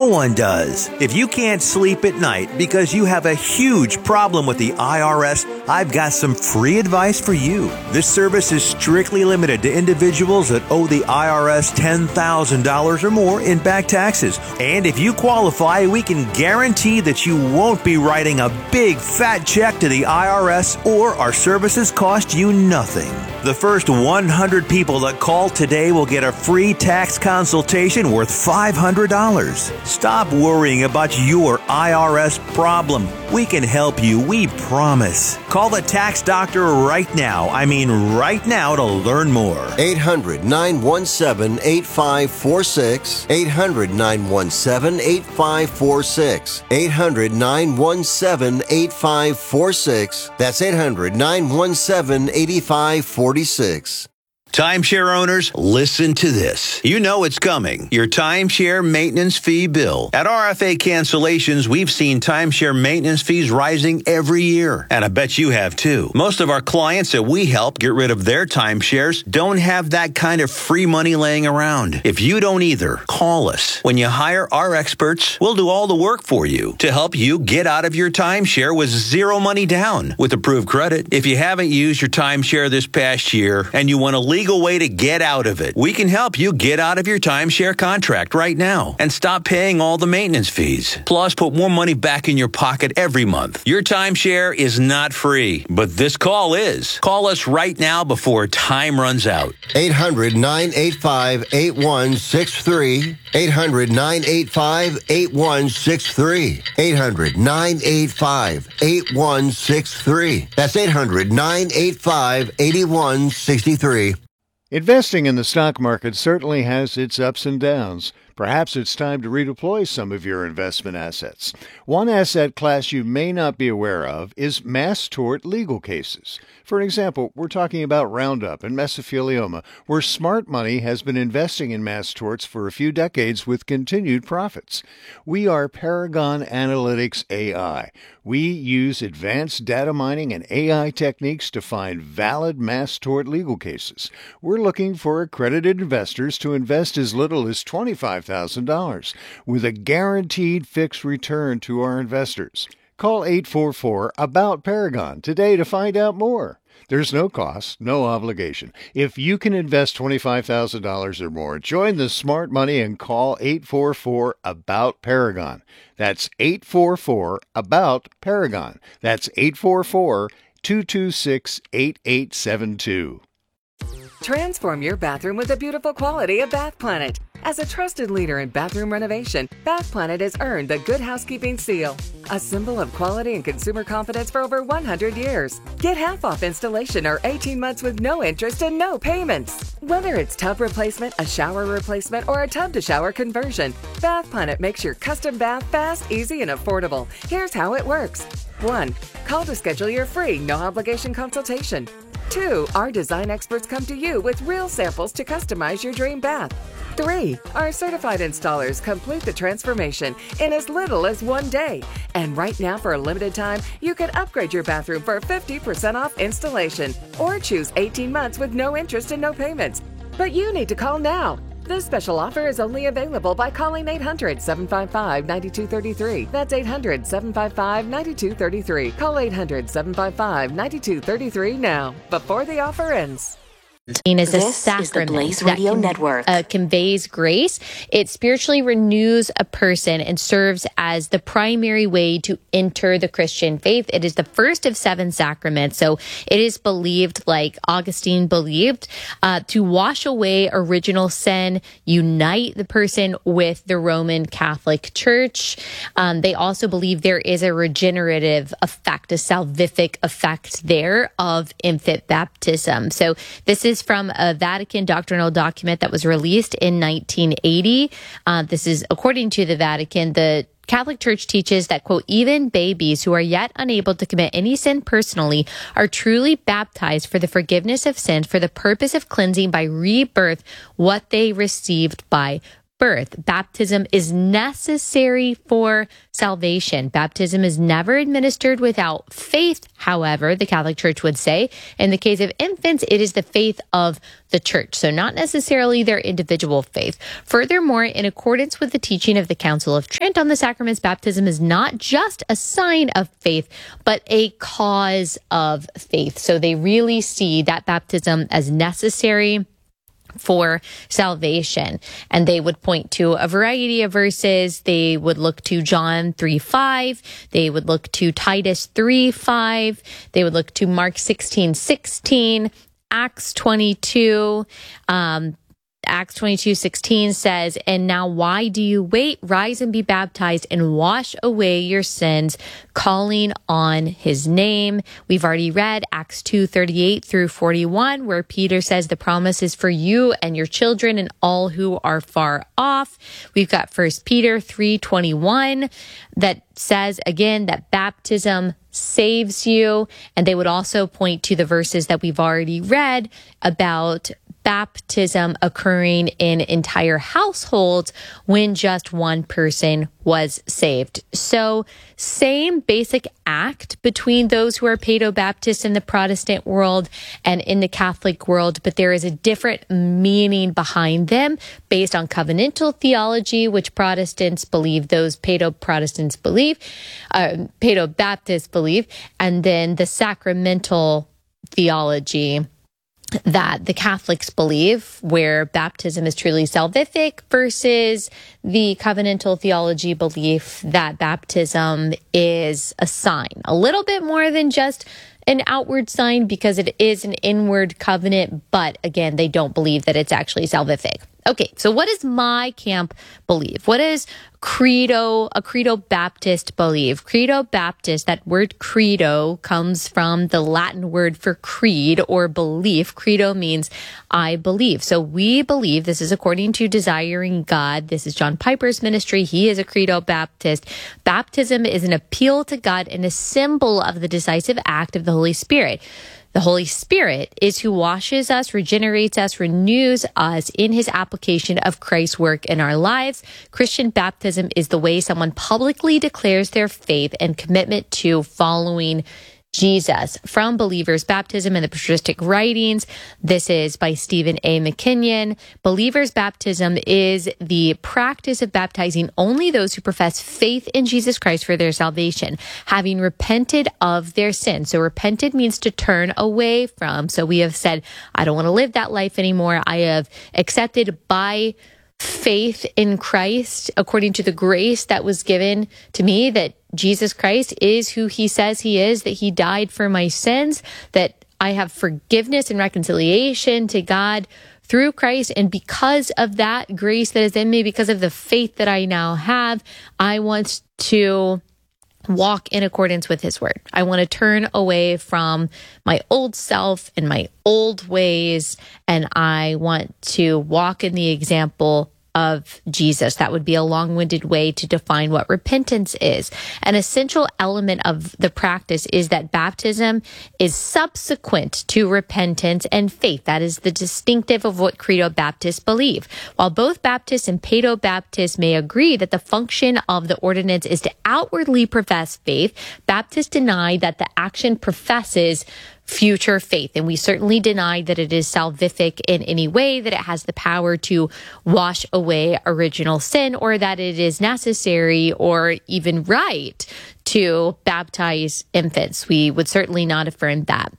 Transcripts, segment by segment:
one does. If you can't sleep at night because you have a huge problem with the IRS, I've got some free advice for you. This service is strictly limited to individuals that owe the IRS $10,000 or more in back taxes. And if you qualify, we can guarantee that you won't be writing a big fat check to the IRS, or our services cost you nothing. The first 100 people that call today will get a free tax consultation worth $500. Stop worrying about your IRS problem. We can help you, we promise. Call the tax doctor right now. I mean right now to learn more. 800-917-8546. 800-917-8546. 800-917-8546. That's 800-917-8546. Timeshare owners, listen to this. You know it's coming. Your timeshare maintenance fee bill. At RFA Cancellations, we've seen timeshare maintenance fees rising every year. And I bet you have too. Most of our clients that we help get rid of their timeshares don't have that kind of free money laying around. If you don't either, call us. When you hire our experts, we'll do all the work for you to help you get out of your timeshare with zero money down with approved credit. If you haven't used your timeshare this past year and you want to legal way to get out of it, we can help you get out of your timeshare contract right now and stop paying all the maintenance fees. Plus, put more money back in your pocket every month. Your timeshare is not free, but this call is. Call us right now before time runs out. 800-985-8163. 800-985-8163. 800-985-8163. That's 800-985-8163. Investing in the stock market certainly has its ups and downs. Perhaps it's time to redeploy some of your investment assets. One asset class you may not be aware of is mass tort legal cases. For example, we're talking about Roundup and mesothelioma, where smart money has been investing in mass torts for a few decades with continued profits. We are Paragon Analytics AI. We use advanced data mining and AI techniques to find valid mass tort legal cases. We're looking for accredited investors to invest as little as $25,000 with a guaranteed fixed return to our investors. Call 844-ABOUT-PARAGON today to find out more. There's no cost, no obligation. If you can invest $25,000 or more, join the smart money and call 844-ABOUT-PARAGON. That's 844-ABOUT-PARAGON. That's 844-226-8872. Transform your bathroom with the beautiful quality of Bath Planet. As a trusted leader in bathroom renovation, Bath Planet has earned the Good Housekeeping seal, a symbol of quality and consumer confidence for over 100 years. Get half off installation or 18 months with no interest and no payments. Whether it's tub replacement, a shower replacement, or a tub-to-shower conversion, Bath Planet makes your custom bath fast, easy, and affordable. Here's how it works. 1. Call to schedule your free, no-obligation consultation. 2. Our design experts come to you with real samples to customize your dream bath. 3. Our certified installers complete the transformation in as little as 1 day. And right now, for a limited time, you can upgrade your bathroom for 50% off installation or choose 18 months with no interest and no payments. But you need to call now. This special offer is only available by calling 800-755-9233. That's 800-755-9233. Call 800-755-9233 now, before the offer ends. Is a sacrament is the Blaze Radio Network. Conveys grace. It spiritually renews a person and serves as the primary way to enter the Christian faith. It is the first of 7 sacraments. So it is believed, like Augustine believed, to wash away original sin, unite the person with the Roman Catholic Church. They also believe there is a regenerative effect, a salvific effect there of infant baptism. So this is from a Vatican doctrinal document that was released in 1980. This is according to the Vatican. The Catholic Church teaches that, quote, even babies who are yet unable to commit any sin personally are truly baptized for the forgiveness of sins for the purpose of cleansing by rebirth what they received by birth. Baptism is necessary for salvation. Baptism is never administered without faith, however, the Catholic Church would say. In the case of infants, it is the faith of the church, so not necessarily their individual faith. Furthermore, in accordance with the teaching of the Council of Trent on the sacraments, baptism is not just a sign of faith, but a cause of faith. So they really see that baptism as necessary for salvation. And they would point to a variety of verses. They would look to John 3:5. They would look to Titus 3:5. They would look to Mark 16:16, Acts 22. Acts 22:16 says, "And now why do you wait? Rise and be baptized and wash away your sins, calling on his name." We've already read Acts 2:38 through 41, where Peter says the promise is for you and your children and all who are far off. We've got 1 Peter 3:21 that says, again, that baptism saves you. And they would also point to the verses that we've already read about baptism occurring in entire households when just one person was saved. So same basic act between those who are Paedo-Baptists in the Protestant world and in the Catholic world, but there is a different meaning behind them based on covenantal theology, which Protestants believe, those Paedo-Protestants believe, Paedo-Baptists believe, and then the sacramental theology that the Catholics believe, where baptism is truly salvific, versus the covenantal theology belief that baptism is a sign, a little bit more than just an outward sign because it is an inward covenant, but again, they don't believe that it's actually salvific. Okay, so what does my camp believe? What does a Credo Baptist believe? Credo Baptist, that word credo comes from the Latin word for creed or belief. Credo means I believe. So we believe, this is according to Desiring God. This is John Piper's ministry. He is a Credo Baptist. Baptism is an appeal to God and a symbol of the decisive act of the Holy Spirit. The Holy Spirit is who washes us, regenerates us, renews us in his application of Christ's work in our lives. Christian baptism is the way someone publicly declares their faith and commitment to following Jesus. From Believer's Baptism in the Patristic Writings, this is by Stephen A. McKinnon. Believer's baptism is the practice of baptizing only those who profess faith in Jesus Christ for their salvation, having repented of their sin. So repented means to turn away from. So we have said, I don't want to live that life anymore. I have accepted by faith in Christ, according to the grace that was given to me, that Jesus Christ is who he says he is, that he died for my sins, that I have forgiveness and reconciliation to God through Christ. And because of that grace that is in me, because of the faith that I now have, I want to walk in accordance with his word. I want to turn away from my old self and my old ways, and I want to walk in the example of Jesus. That would be a long-winded way to define what repentance is. An essential element of the practice is that baptism is subsequent to repentance and faith. That is the distinctive of what Credo Baptists believe. While both Baptists and Paedo-Baptists may agree that the function of the ordinance is to outwardly profess faith, Baptists deny that the action professes future faith. And we certainly deny that it is salvific in any way, that it has the power to wash away original sin, or that it is necessary or even right to baptize infants. We would certainly not affirm that.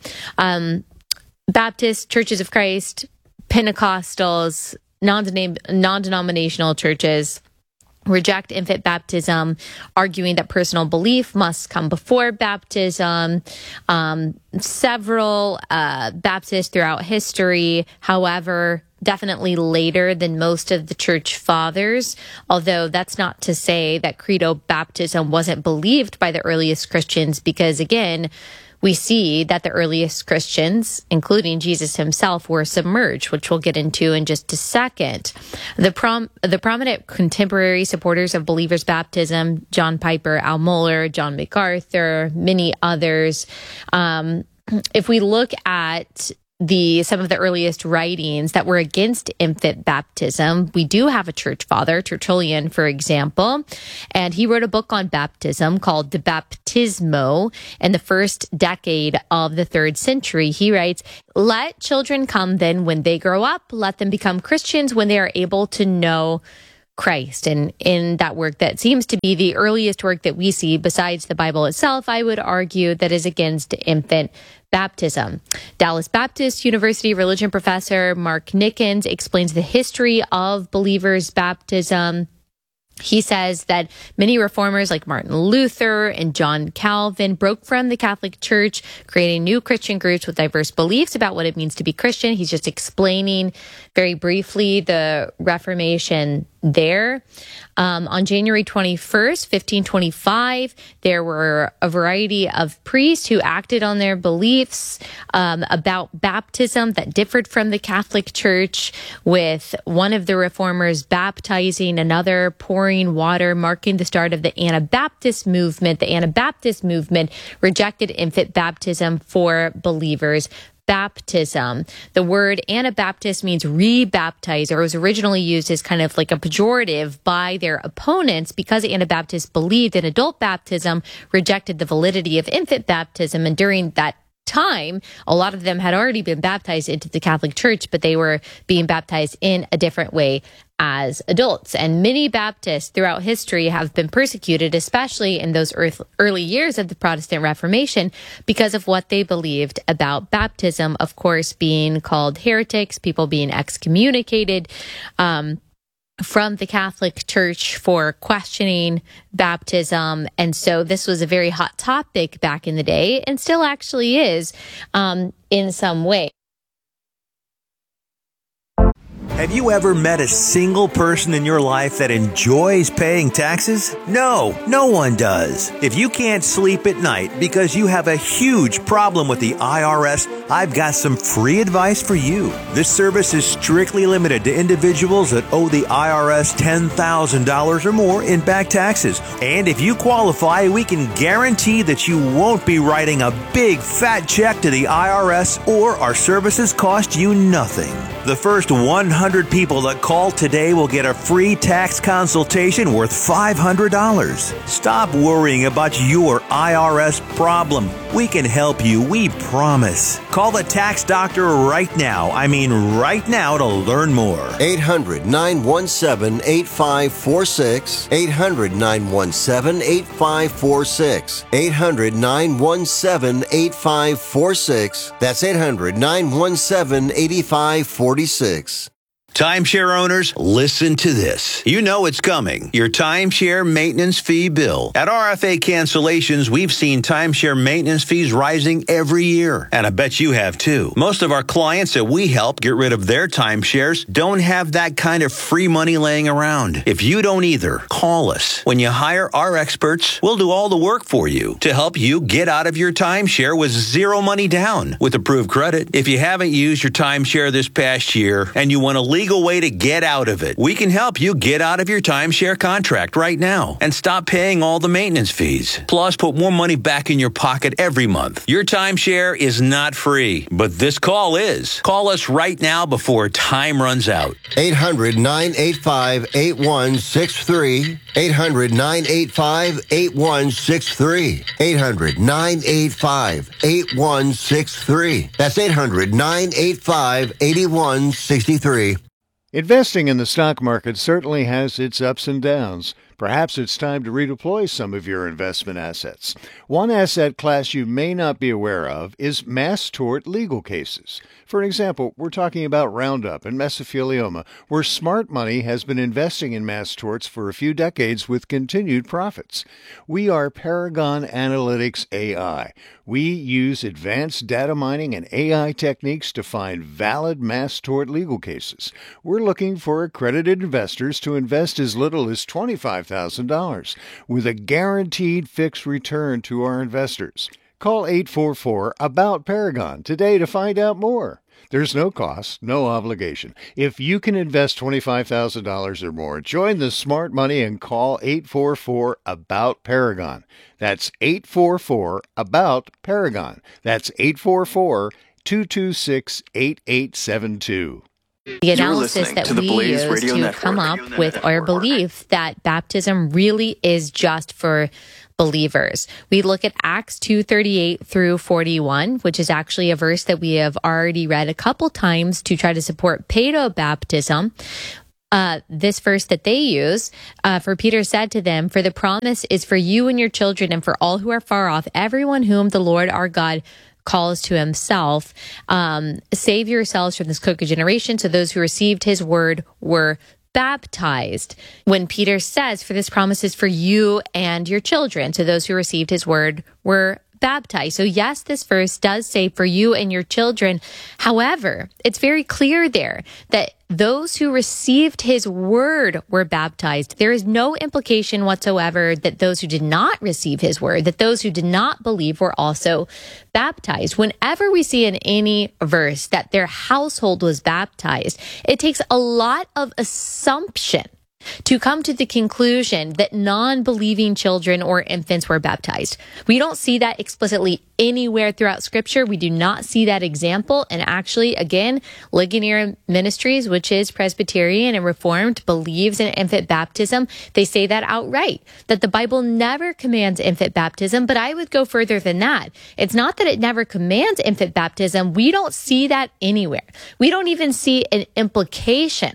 Baptist, Churches of Christ, Pentecostals, non-denominational churches reject infant baptism, arguing that personal belief must come before baptism. Several Baptists throughout history, however, definitely later than most of the church fathers, although that's not to say that Credo Baptism wasn't believed by the earliest Christians, because again, we see that the earliest Christians, including Jesus himself, were submerged, which we'll get into in just a second. The prominent contemporary supporters of believers' baptism, John Piper, Al Mohler, John MacArthur, many others. If we look at some of the earliest writings that were against infant baptism. We do have a church father, Tertullian, for example, and he wrote a book on baptism called De Baptismo in the first decade of the 3rd century. He writes, "Let children come then when they grow up. Let them become Christians when they are able to know Christ." And in that work, that seems to be the earliest work that we see besides the Bible itself, I would argue, that is against infant baptism. Dallas Baptist University religion professor Mark Nickens explains the history of believers' baptism. He says that many reformers like Martin Luther and John Calvin broke from the Catholic Church, creating new Christian groups with diverse beliefs about what it means to be Christian. He's just explaining very briefly the Reformation there. On January 21st, 1525, there were a variety of priests who acted on their beliefs about baptism that differed from the Catholic Church, with one of the reformers baptizing, another pouring water, marking the start of the Anabaptist movement. The Anabaptist movement rejected infant baptism for believers' baptism. The word Anabaptist means rebaptize, or was originally used as kind of like a pejorative by their opponents because Anabaptists believed in adult baptism, rejected the validity of infant baptism. And during that time, a lot of them had already been baptized into the Catholic Church, but they were being baptized in a different way as adults. And many Baptists throughout history have been persecuted, especially in those early years of the Protestant Reformation, because of what they believed about baptism, of course, being called heretics, people being excommunicated from the Catholic Church for questioning baptism. And so this was a very hot topic back in the day, and still actually is in some way. Have you ever met a single person in your life that enjoys paying taxes? No, no one does. If you can't sleep at night because you have a huge problem with the IRS, I've got some free advice for you. This service is strictly limited to individuals that owe the IRS $10,000 or more in back taxes. And if you qualify, we can guarantee that you won't be writing a big fat check to the IRS, or our services cost you nothing. The first 100 people that call today will get a free tax consultation worth $500. Stop worrying about your IRS problem. We can help you, we promise. Call the tax doctor right now. I mean right now, to learn more. 800-917-8546. 800-917-8546. 800-917-8546. That's 800-917-8546. Timeshare owners, listen to this. You know it's coming. Your timeshare maintenance fee bill. At RFA Cancellations, we've seen timeshare maintenance fees rising every year. And I bet you have too. Most of our clients that we help get rid of their timeshares don't have that kind of free money laying around. If you don't either, call us. When you hire our experts, we'll do all the work for you to help you get out of your timeshare with zero money down with approved credit. If you haven't used your timeshare this past year and you want to legal way to get out of it, we can help you get out of your timeshare contract right now and stop paying all the maintenance fees. Plus, put more money back in your pocket every month. Your timeshare is not free, but this call is. Call us right now before time runs out. 800-985-8163. 800-985-8163. 800-985-8163. That's 800-985-8163. Investing in the stock market certainly has its ups and downs. Perhaps it's time to redeploy some of your investment assets. One asset class you may not be aware of is mass tort legal cases. For example, we're talking about Roundup and mesothelioma, where smart money has been investing in mass torts for a few decades with continued profits. We are Paragon Analytics AI. We use advanced data mining and AI techniques to find valid mass tort legal cases. We're looking for accredited investors to invest as little as $25,000 with a guaranteed fixed return to our investors. Call 844-ABOUT-PARAGON today to find out more. There's no cost, no obligation. If you can invest $25,000 or more, join the smart money and call 844-ABOUT-PARAGON. That's 844-ABOUT-PARAGON. That's 844 888-226-8872. The analysis that we use to come up with our belief that baptism really is just for believers. We look at Acts 2:38 through 41, which is actually a verse that we have already read a couple times to try to support paedobaptism. This verse that they use, for Peter said to them, "For the promise is for you and your children and for all who are far off, everyone whom the Lord our God calls to himself. Save yourselves from this crooked generation." So those who received his word were baptized. When Peter says, "For this promise is for you and your children," so those who received his word were baptized. So yes, this verse does say for you and your children. However, it's very clear there that those who received his word were baptized. There is no implication whatsoever that those who did not receive his word, that those who did not believe were also baptized. Whenever we see in any verse that their household was baptized, it takes a lot of assumption to come to the conclusion that non-believing children or infants were baptized. We don't see that explicitly anywhere throughout Scripture. We do not see that example. And actually, again, Ligonier Ministries, which is Presbyterian and Reformed, believes in infant baptism. They say that outright, that the Bible never commands infant baptism. But I would go further than that. It's not that it never commands infant baptism. We don't see that anywhere. We don't even see an implication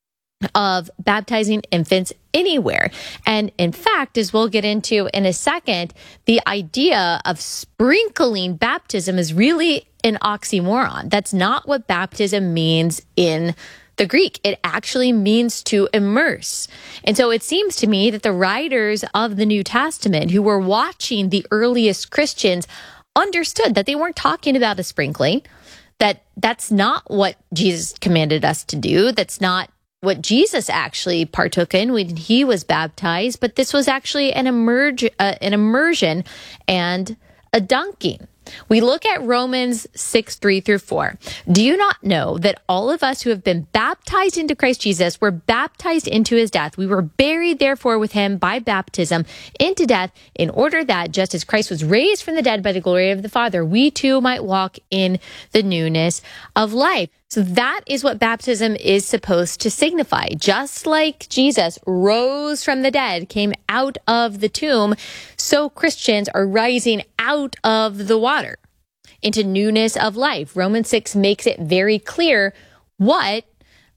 of baptizing infants anywhere. And in fact, as we'll get into in a second, the idea of sprinkling baptism is really an oxymoron. That's not what baptism means in the Greek. It actually means to immerse. And so it seems to me that the writers of the New Testament who were watching the earliest Christians understood that they weren't talking about a sprinkling, that's not what Jesus commanded us to do. That's not what Jesus actually partook in when he was baptized, but this was actually an immersion and a dunking. We look at Romans 6:3 through 4. Do you not know that all of us who have been baptized into Christ Jesus were baptized into his death? We were buried, therefore, with him by baptism into death, in order that, just as Christ was raised from the dead by the glory of the Father, we too might walk in the newness of life. So that is what baptism is supposed to signify. Just like Jesus rose from the dead, came out of the tomb, so Christians are rising out of the water into newness of life. Romans 6 makes it very clear what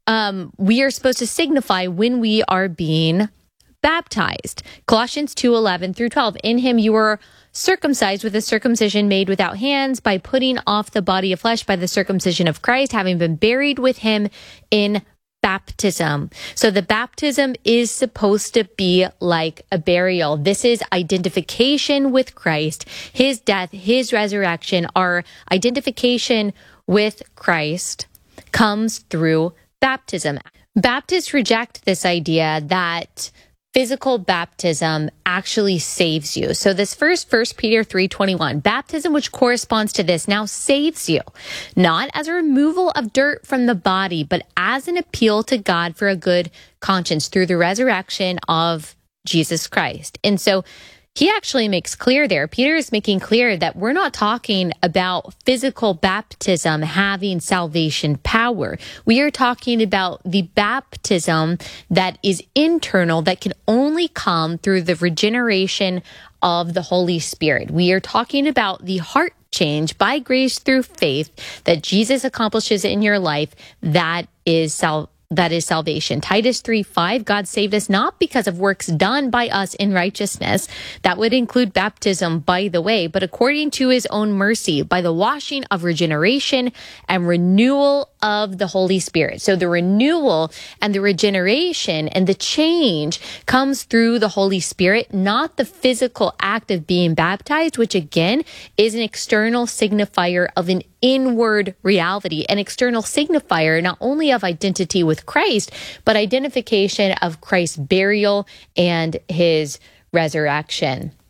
we are supposed to signify when we are being baptized. Colossians 2:11 through 12. In him you were circumcised with a circumcision made without hands, by putting off the body of flesh by the circumcision of Christ, having been buried with him in baptism. So the baptism is supposed to be like a burial. This is identification with Christ, his death, his resurrection. Our identification with Christ comes through baptism. Baptists reject this idea that physical baptism actually saves you. So this first 1 Peter 3:21, baptism, which corresponds to this, now saves you, not as a removal of dirt from the body, but as an appeal to God for a good conscience through the resurrection of Jesus Christ. And so he actually makes clear there, Peter is making clear that we're not talking about physical baptism having salvation power. We are talking about the baptism that is internal, that can only come through the regeneration of the Holy Spirit. We are talking about the heart change by grace through faith that Jesus accomplishes in your life. That is salvation. Titus 3:5, God saved us not because of works done by us in righteousness. That would include baptism, by the way, but according to his own mercy, by the washing of regeneration and renewal of the Holy Spirit. So the renewal and the regeneration and the change comes through the Holy Spirit, not the physical act of being baptized, which again is an external signifier of an inward reality, an external signifier not only of identity with Christ, but identification of Christ's burial and his resurrection.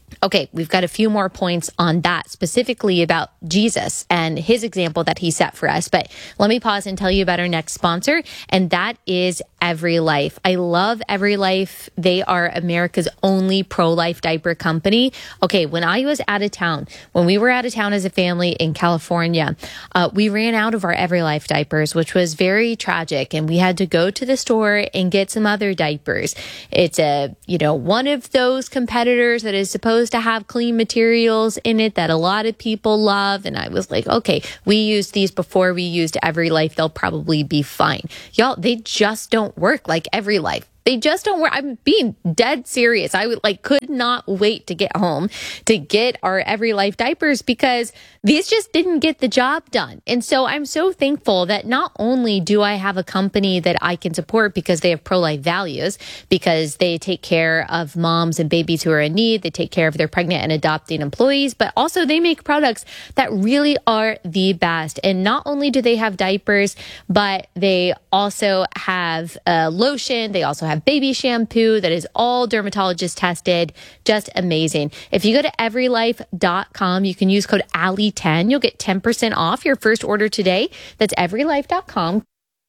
Okay, we've got a few more points on that, specifically about Jesus and his example that he set for us. But let me pause and tell you about our next sponsor, and that is EveryLife. I love EveryLife. They are America's only pro-life diaper company. Okay, when I was out of town, when we were out of town as a family in California, we ran out of our EveryLife diapers, which was very tragic, and we had to go to the store and get some other diapers. It's one of those competitors that is supposed to have clean materials in it that a lot of people love. And I was like, okay, we used these before we used EveryLife. They'll probably be fine. Y'all, they just don't work like EveryLife. They just don't work. I'm being dead serious. I could not wait to get home to get our EveryLife diapers because these just didn't get the job done. And so I'm so thankful that not only do I have a company that I can support because they have pro-life values, because they take care of moms and babies who are in need, they take care of their pregnant and adopting employees, but also they make products that really are the best. And not only do they have diapers, but they also have lotion. They also have baby shampoo that is all dermatologist tested. Just amazing. If you go to everylife.com, you can use code Allie10. You'll get 10% off your first order today. That's everylife.com.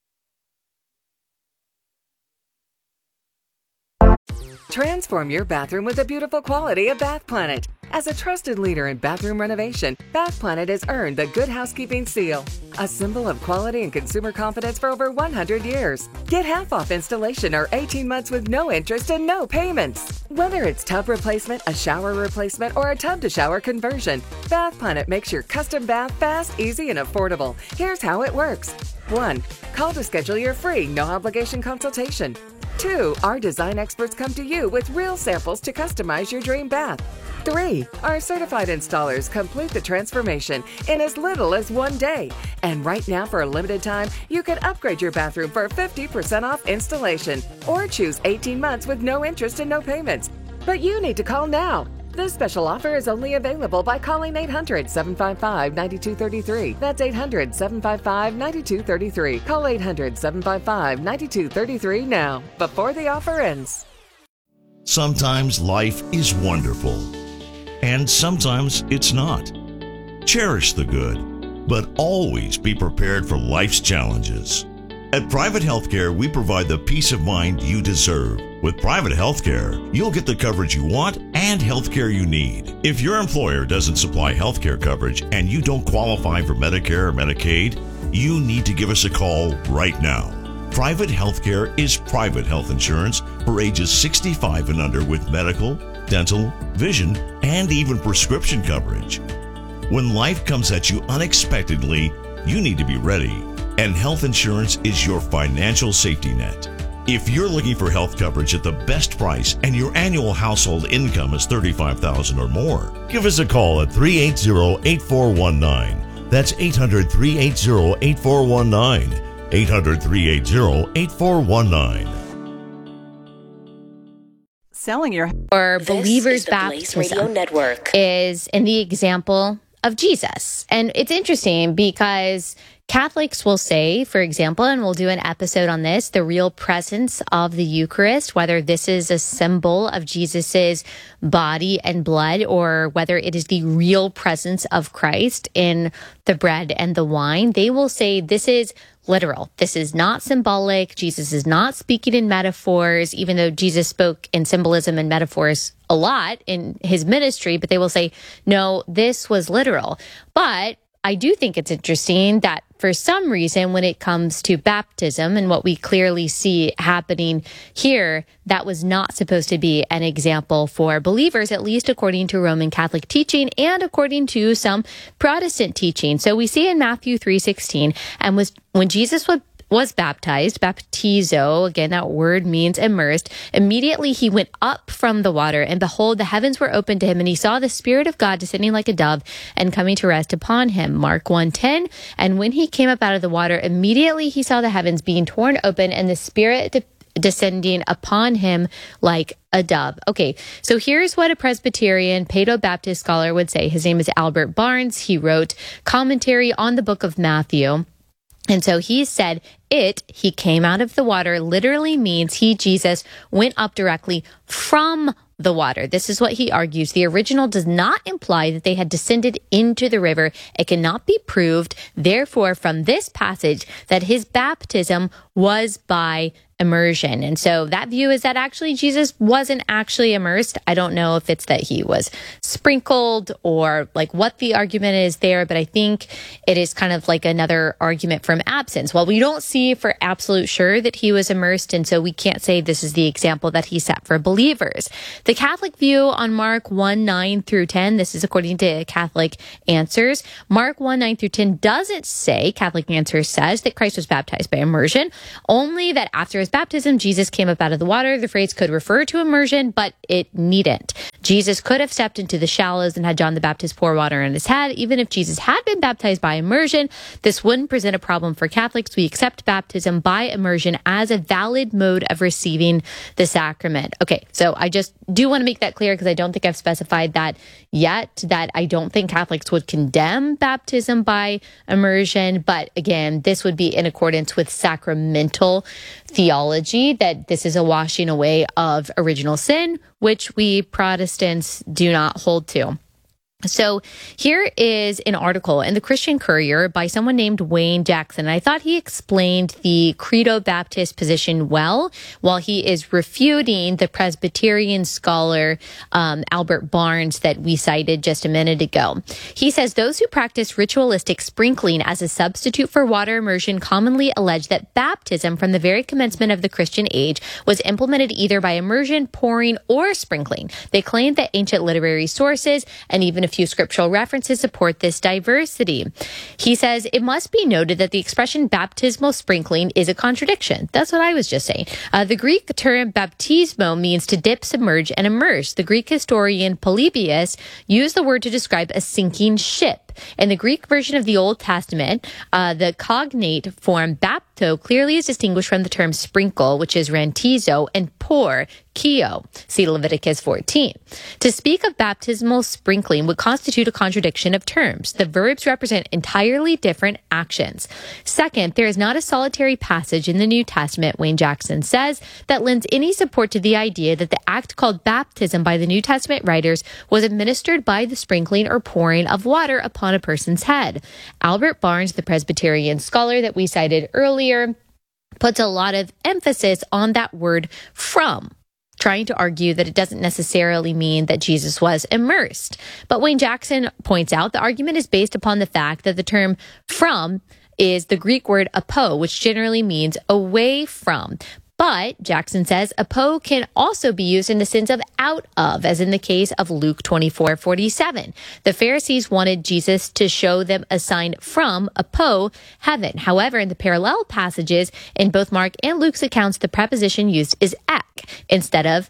Transform your bathroom with the beautiful quality of Bath Planet. As a trusted leader in bathroom renovation, Bath Planet has earned the Good Housekeeping seal, a symbol of quality and consumer confidence for over 100 years. Get half off installation or 18 months with no interest and no payments. Whether it's tub replacement, a shower replacement, or a tub-to-shower conversion, Bath Planet makes your custom bath fast, easy, and affordable. Here's how it works. 1. Call to schedule your free, no-obligation consultation. 2. Our design experts come to you with real samples to customize your dream bath. 3. Our certified installers complete the transformation in as little as 1 day. And right now, for a limited time, you can upgrade your bathroom for 50% off installation or choose 18 months with no interest and no payments. But you need to call now. This special offer is only available by calling 800-755-9233. That's 800-755-9233. Call 800-755-9233 now, before the offer ends. Sometimes life is wonderful, and sometimes it's not. Cherish the good, but always be prepared for life's challenges. At Private Healthcare, we provide the peace of mind you deserve. With Private Healthcare, you'll get the coverage you want and healthcare you need. If your employer doesn't supply healthcare coverage and you don't qualify for Medicare or Medicaid, you need to give us a call right now. Private Healthcare is private health insurance for ages 65 and under with medical, dental, vision, and even prescription coverage. When life comes at you unexpectedly, you need to be ready, and health insurance is your financial safety net. If you're looking for health coverage at the best price and your annual household income is $35,000 or more, give us a call at 380-8419. That's 800-380-8419. 800-380-8419. Selling your or believers' Blaze Radio baptism Network is in the example of Jesus. And it's interesting because Catholics will say, for example, and we'll do an episode on this, the real presence of the Eucharist, whether this is a symbol of Jesus's body and blood or whether it is the real presence of Christ in the bread and the wine, they will say this is literal. This is not symbolic. Jesus is not speaking in metaphors, even though Jesus spoke in symbolism and metaphors a lot in his ministry, but they will say, no, this was literal. But I do think it's interesting that for some reason, when it comes to baptism and what we clearly see happening here, that was not supposed to be an example for believers, at least according to Roman Catholic teaching and according to some Protestant teaching. So we see in Matthew 3:16, and when Jesus was baptized, baptizo, again, that word means immersed. Immediately he went up from the water, and behold, the heavens were opened to him, and he saw the Spirit of God descending like a dove and coming to rest upon him. Mark 1:10. And when he came up out of the water, immediately he saw the heavens being torn open and the Spirit descending upon him like a dove. Okay, so here's what a Presbyterian Paedo-Baptist scholar would say. His name is Albert Barnes. He wrote commentary on the book of Matthew. And so he said, he came out of the water, literally means he, Jesus, went up directly from the water. This is what he argues. The original does not imply that they had descended into the river. It cannot be proved, therefore, from this passage that his baptism was by immersion. And so that view is that actually Jesus wasn't actually immersed. I don't know if it's that he was sprinkled or like what the argument is there, but I think it is kind of like another argument from absence. Well, we don't see for absolute sure that he was immersed, and so we can't say this is the example that he set for believers. The Catholic view on Mark 1:9 through 10, this is according to Catholic Answers. Mark 1:9 through 10 doesn't say, Catholic Answers says, that Christ was baptized by immersion, only that after his baptism, Jesus came up out of the water. The phrase could refer to immersion, but it needn't. Jesus could have stepped into the shallows and had John the Baptist pour water on his head. Even if Jesus had been baptized by immersion, this wouldn't present a problem for Catholics. We accept baptism by immersion as a valid mode of receiving the sacrament. Okay, so I just do want to make that clear because I don't think I've specified that yet, that I don't think Catholics would condemn baptism by immersion. But again, this would be in accordance with sacramental theology, that this is a washing away of original sin, which we Protestants do not hold to. So here is an article in the Christian Courier by someone named Wayne Jackson. I thought he explained the Credo Baptist position well while he is refuting the Presbyterian scholar Albert Barnes that we cited just a minute ago. He says those who practice ritualistic sprinkling as a substitute for water immersion commonly allege that baptism from the very commencement of the Christian age was implemented either by immersion, pouring, or sprinkling. They claim that ancient literary sources and even a few scriptural references support this diversity. He says it must be noted that the expression baptismal sprinkling is a contradiction. That's what I was just saying. The Greek term baptismo means to dip, submerge, and immerse. The Greek historian Polybius used the word to describe a sinking ship. In the Greek version of the Old Testament, the cognate form bapto clearly is distinguished from the term sprinkle, which is rantizo, and pour, kio. See Leviticus 14. To speak of baptismal sprinkling would constitute a contradiction of terms. The verbs represent entirely different actions. Second, there is not a solitary passage in the New Testament, Wayne Jackson says, that lends any support to the idea that the act called baptism by the New Testament writers was administered by the sprinkling or pouring of water upon a person's head. Albert Barnes, the Presbyterian scholar that we cited earlier, puts a lot of emphasis on that word from, trying to argue that it doesn't necessarily mean that Jesus was immersed. But Wayne Jackson points out the argument is based upon the fact that the term from is the Greek word apo, which generally means away from. But, Jackson says, apo can also be used in the sense of out of, as in the case of Luke 24:47. The Pharisees wanted Jesus to show them a sign from apo, heaven. However, in the parallel passages in both Mark and Luke's accounts, the preposition used is ek instead of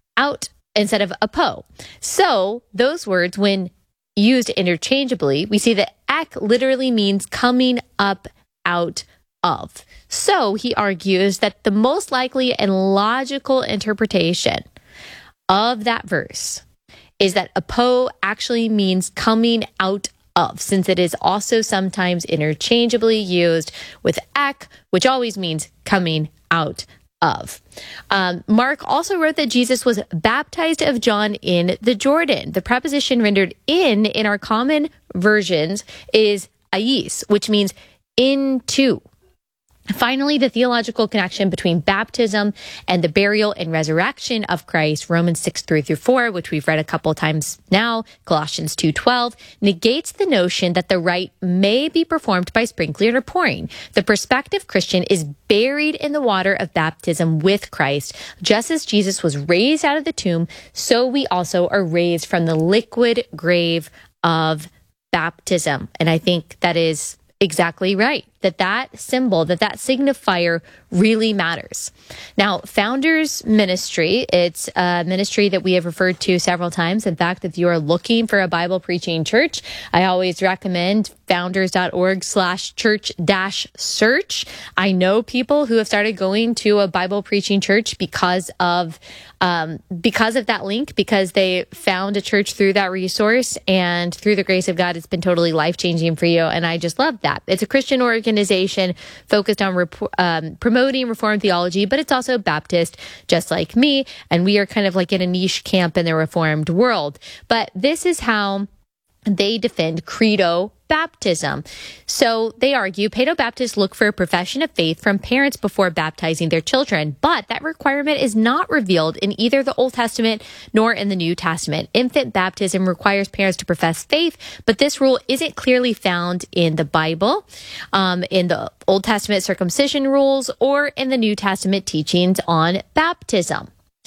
apo. So, those words, when used interchangeably, we see that ek literally means coming up out of. So he argues that the most likely and logical interpretation of that verse is that apo actually means coming out of, since it is also sometimes interchangeably used with ek, which always means coming out of. Mark also wrote that Jesus was baptized of John in the Jordan. The preposition rendered in our common versions is ais, which means into. Finally, the theological connection between baptism and the burial and resurrection of Christ, Romans 6:3-4, which we've read a couple times now, Colossians 2:12, negates the notion that the rite may be performed by sprinkling or pouring. The prospective Christian is buried in the water of baptism with Christ. Just as Jesus was raised out of the tomb, so we also are raised from the liquid grave of baptism. And I think that is exactly right. That symbol, that signifier really matters. Now, Founders Ministry, it's a ministry that we have referred to several times. In fact, if you are looking for a Bible preaching church, I always recommend founders.org/church-search. I know people who have started going to a Bible preaching church because of that link, because they found a church through that resource, and through the grace of God, it's been totally life-changing for you. And I just love that. It's a Christian organization organization focused on promoting Reformed theology, but it's also Baptist, just like me. And we are kind of like in a niche camp in the Reformed world. But this is how they defend credo baptism. So they argue Paedobaptists look for a profession of faith from parents before baptizing their children, but that requirement is not revealed in either the Old Testament nor in the New Testament. Infant baptism requires parents to profess faith, but this rule isn't clearly found in the Bible, in the Old Testament circumcision rules, or in the New Testament teachings on baptism.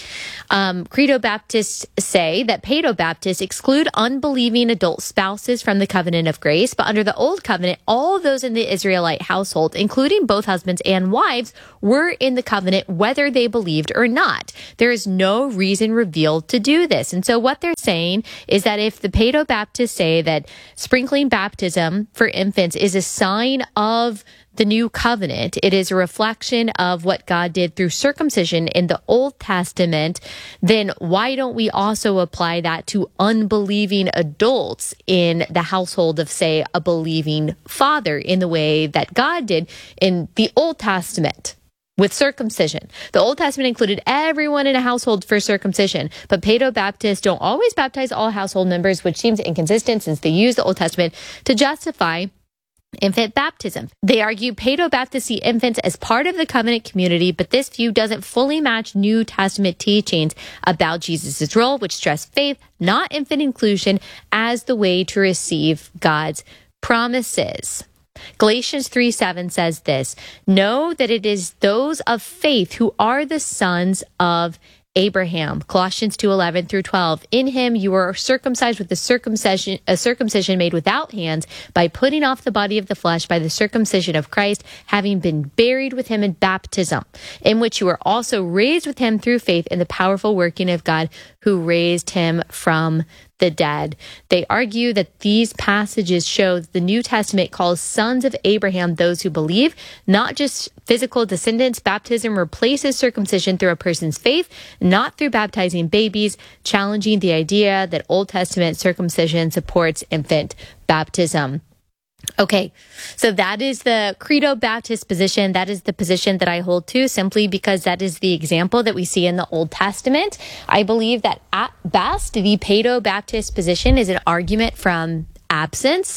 Credo Baptists say that Paedobaptists exclude unbelieving adult spouses from the covenant of grace, but under the old covenant, all those in the Israelite household, including both husbands and wives, were in the covenant whether they believed or not. There is no reason revealed to do this. And so what they're saying is that if the Paedobaptists say that sprinkling baptism for infants is a sign of the new covenant, it is a reflection of what God did through circumcision in the Old Testament, then why don't we also apply that to unbelieving adults in the household of, say, a believing father in the way that God did in the Old Testament with circumcision? The Old Testament included everyone in a household for circumcision, but Paedobaptists don't always baptize all household members, which seems inconsistent since they use the Old Testament to justify infant baptism. They argue Paedobaptists see infants as part of the covenant community, but this view doesn't fully match New Testament teachings about Jesus' role, which stress faith, not infant inclusion, as the way to receive God's promises. Galatians 3:7 says this: "Know that it is those of faith who are the sons of Abraham." Colossians 2:11 through 12. "In him you are circumcised with a circumcision made without hands, by putting off the body of the flesh by the circumcision of Christ, having been buried with him in baptism, in which you were also raised with him through faith in the powerful working of God who raised him from the dead." They argue that these passages show that the New Testament calls sons of Abraham those who believe, not just physical descendants. Baptism replaces circumcision through a person's faith, not through baptizing babies, challenging the idea that Old Testament circumcision supports infant baptism. Okay, so that is the Credo Baptist position. That is the position that I hold to, simply because that is the example that we see in the Old Testament. I believe that at best, the Paedobaptist position is an argument from absence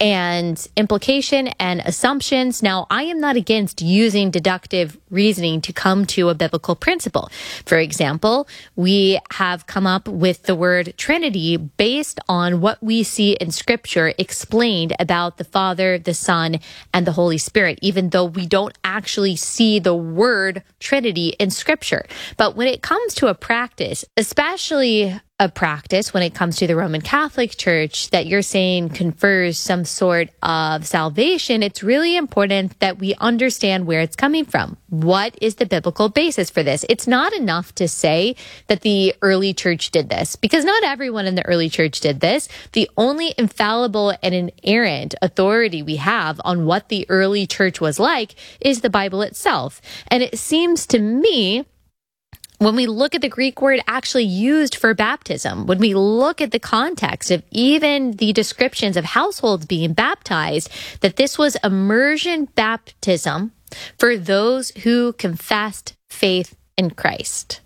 and implication and assumptions. Now, I am not against using deductive reasoning to come to a biblical principle. For example, we have come up with the word Trinity based on what we see in Scripture explained about the Father, the Son, and the Holy Spirit, even though we don't actually see the word Trinity in Scripture. But when it comes to a practice, especially a practice when it comes to the Roman Catholic Church that you're saying confers some sort of salvation, it's really important that we understand where it's coming from. What is the biblical basis for this? It's not enough to say that the early church did this, because not everyone in the early church did this. The only infallible and inerrant authority we have on what the early church was like is the Bible itself. And it seems to me, when we look at the Greek word actually used for baptism, when we look at the context of even the descriptions of households being baptized, that this was immersion baptism for those who confessed faith in Christ.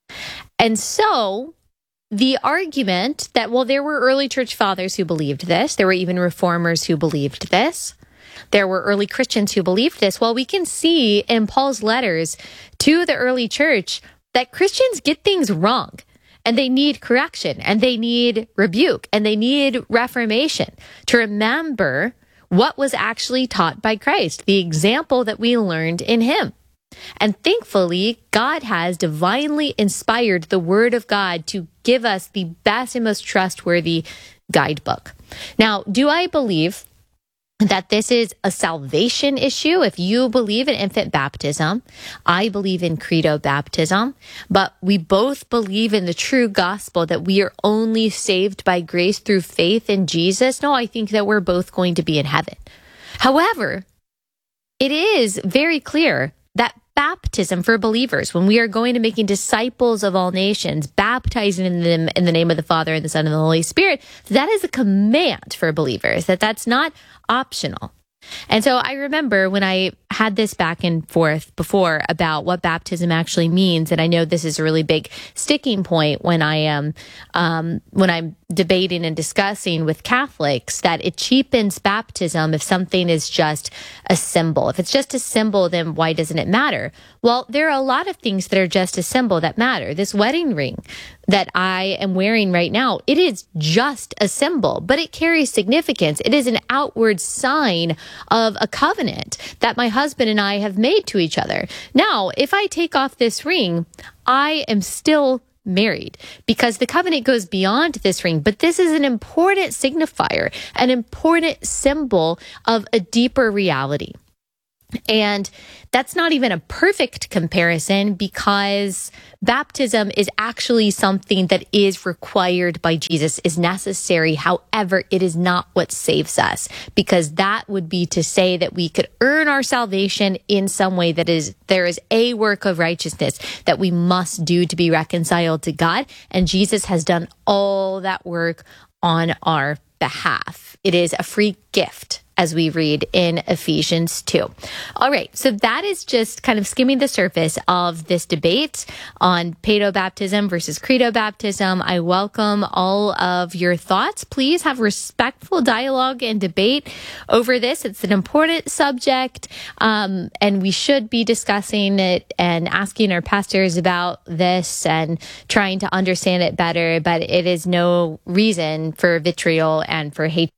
And so the argument that, well, there were early church fathers who believed this, there were even reformers who believed this, there were early Christians who believed this. Well, we can see in Paul's letters to the early church that Christians get things wrong, and they need correction, and they need rebuke, and they need reformation to remember what was actually taught by Christ, the example that we learned in him. And thankfully, God has divinely inspired the Word of God to give us the best and most trustworthy guidebook. Now, do I believe that this is a salvation issue? If you believe in infant baptism, I believe in credo baptism, but we both believe in the true gospel that we are only saved by grace through faith in Jesus. No, I think that we're both going to be in heaven. However, it is very clear that baptism for believers, when we are going to making disciples of all nations, baptizing them in the name of the Father and the Son and the Holy Spirit, that is a command for believers, that's not optional. And so I remember when I had this back and forth before about what baptism actually means, and I know this is a really big sticking point when I'm debating and discussing with Catholics, that it cheapens baptism if something is just a symbol. If it's just a symbol, then why doesn't it matter? Well, there are a lot of things that are just a symbol that matter. This wedding ring that I am wearing right now, it is just a symbol, but it carries significance. It is an outward sign of a covenant that my husband and I have made to each other. Now, if I take off this ring, I am still married because the covenant goes beyond this ring. But this is an important signifier, an important symbol of a deeper reality. And that's not even a perfect comparison because baptism is actually something that is required by Jesus, is necessary. However, it is not what saves us, because that would be to say that we could earn our salvation in some way, that is, there is a work of righteousness that we must do to be reconciled to God. And Jesus has done all that work on our behalf. It is a free gift, as we read in Ephesians 2. All right, so that is just kind of skimming the surface of this debate on paedobaptism versus credo baptism. I welcome all of your thoughts. Please have respectful dialogue and debate over this. It's an important subject, and we should be discussing it and asking our pastors about this and trying to understand it better, but it is no reason for vitriol and for hate.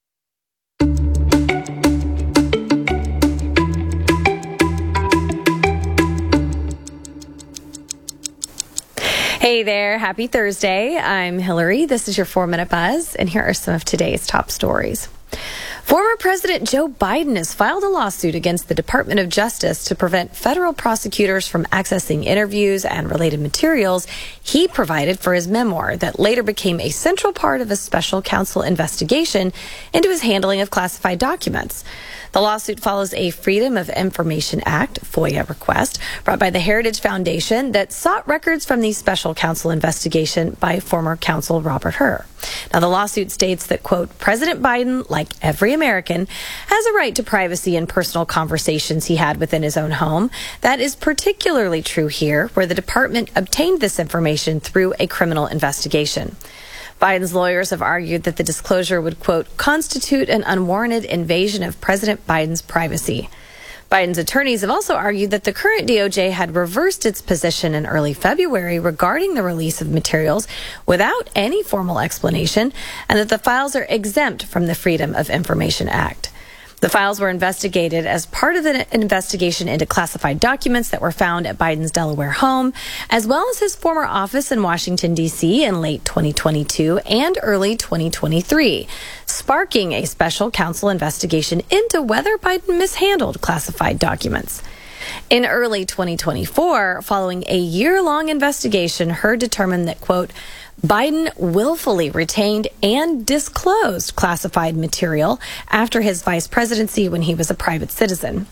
Hey there, happy Thursday. I'm Hillary. This is your 4-Minute Buzz, and here are some of today's top stories. Former President Joe Biden has filed a lawsuit against the Department of Justice to prevent federal prosecutors from accessing interviews and related materials he provided for his memoir that later became a central part of a special counsel investigation into his handling of classified documents. The lawsuit follows a Freedom of Information Act, FOIA request, brought by the Heritage Foundation that sought records from the special counsel investigation by former counsel Robert Hur. Now, the lawsuit states that, quote, President Biden, like every American, has a right to privacy and personal conversations he had within his own home. That is particularly true here, where the department obtained this information through a criminal investigation. Biden's lawyers have argued that the disclosure would, quote, constitute an unwarranted invasion of President Biden's privacy. Biden's attorneys have also argued that the current DOJ had reversed its position in early February regarding the release of materials without any formal explanation, and that the files are exempt from the Freedom of Information Act. The files were investigated as part of an investigation into classified documents that were found at Biden's Delaware home, as well as his former office in Washington, D.C. in late 2022 and early 2023, sparking a special counsel investigation into whether Biden mishandled classified documents. In early 2024, following a year-long investigation, Hur determined that, quote, Biden willfully retained and disclosed classified material after his vice presidency when he was a private citizen.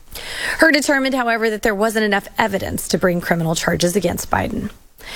Hur determined, however, that there wasn't enough evidence to bring criminal charges against Biden.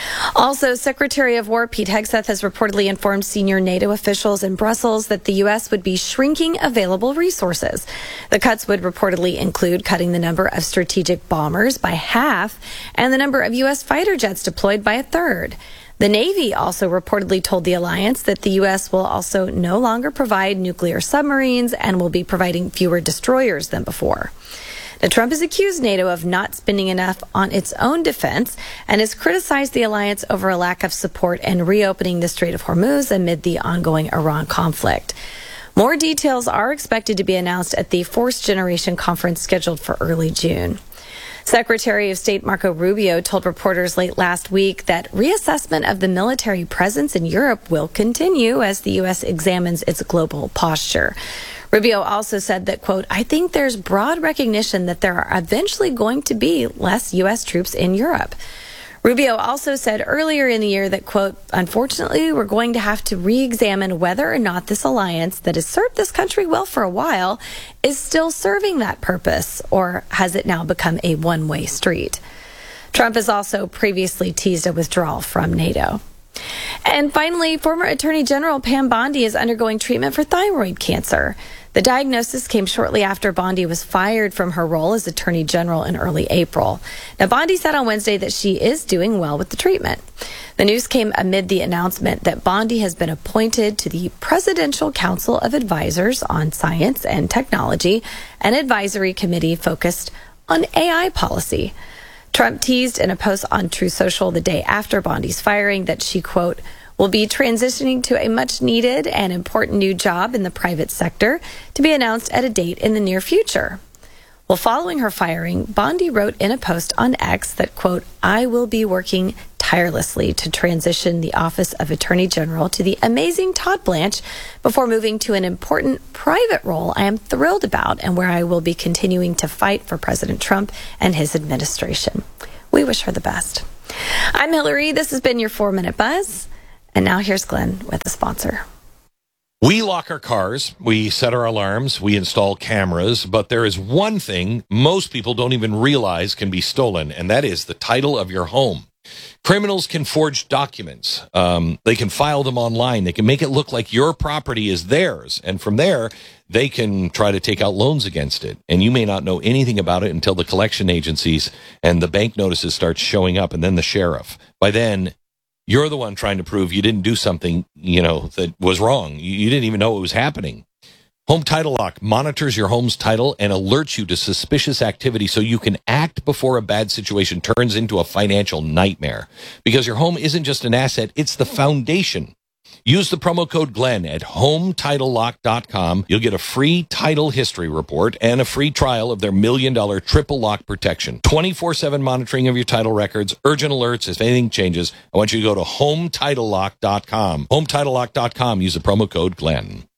Also, Secretary of War Pete Hegseth has reportedly informed senior NATO officials in Brussels that the U.S. would be shrinking available resources. The cuts would reportedly include cutting the number of strategic bombers by half and the number of U.S. fighter jets deployed by a third. The Navy also reportedly told the alliance that the U.S. will also no longer provide nuclear submarines and will be providing fewer destroyers than before. Now, Trump has accused NATO of not spending enough on its own defense and has criticized the alliance over a lack of support in reopening the Strait of Hormuz amid the ongoing Iran conflict. More details are expected to be announced at the Fourth Generation Conference scheduled for early June. Secretary of State Marco Rubio told reporters late last week that reassessment of the military presence in Europe will continue as the U.S. examines its global posture. Rubio also said that, quote, I think there's broad recognition that there are eventually going to be less U.S. troops in Europe. Rubio also said earlier in the year that, quote, unfortunately, we're going to have to re-examine whether or not this alliance that has served this country well for a while is still serving that purpose, or has it now become a one-way street? Trump has also previously teased a withdrawal from NATO. And finally, former Attorney General Pam Bondi is undergoing treatment for thyroid cancer. The diagnosis came shortly after Bondi was fired from her role as Attorney General in early April. Now, Bondi said on Wednesday that she is doing well with the treatment. The news came amid the announcement that Bondi has been appointed to the Presidential Council of Advisors on Science and Technology, an advisory committee focused on AI policy. Trump teased in a post on Truth Social the day after Bondi's firing that she, quote, will be transitioning to a much needed and important new job in the private sector to be announced at a date in the near future. Well, following her firing, Bondi wrote in a post on X that, quote, I will be working tirelessly to transition the office of Attorney General to the amazing Todd Blanche before moving to an important private role I am thrilled about and where I will be continuing to fight for President Trump and his administration. We wish her the best. I'm Hillary. This has been your 4-Minute Buzz. And now here's Glenn with a sponsor. We lock our cars, we set our alarms, we install cameras, but there is one thing most people don't even realize can be stolen, and that is the title of your home. Criminals can forge documents. They can file them online. They can make it look like your property is theirs. And from there, they can try to take out loans against it. And you may not know anything about it until the collection agencies and the bank notices start showing up, and then the sheriff. By then, you're the one trying to prove you didn't do something, that was wrong. You didn't even know it was happening. Home Title Lock monitors your home's title and alerts you to suspicious activity so you can act before a bad situation turns into a financial nightmare. Because your home isn't just an asset, it's the foundation. Use the promo code Glenn at HomeTitleLock.com. You'll get a free title history report and a free trial of their $1 million triple lock protection. 24/7 monitoring of your title records, urgent alerts if anything changes. I want you to go to HomeTitleLock.com. HomeTitleLock.com. Use the promo code Glenn.